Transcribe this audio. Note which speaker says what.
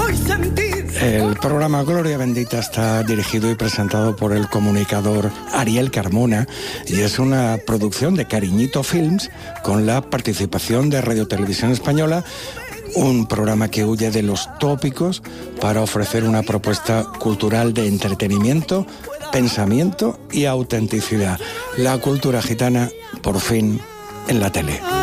Speaker 1: El programa Gloria Bendita está dirigido y presentado por el comunicador Ariel Carmona y es una producción de Cariñito Films con la participación de Radio Televisión Española, un programa que huye de los tópicos para ofrecer una propuesta cultural de entretenimiento, pensamiento y autenticidad. La cultura gitana, por fin, en la tele.